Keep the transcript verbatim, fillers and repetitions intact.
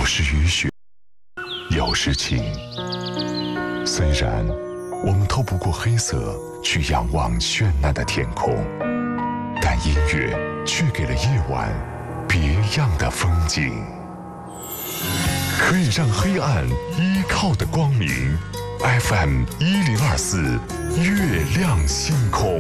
时雨雪，有时晴。虽然我们透不过黑色去仰望绚烂的天空，但音乐却给了夜晚别样的风景。可以让黑暗依靠的光明 ，F M 一零二四，月亮星空。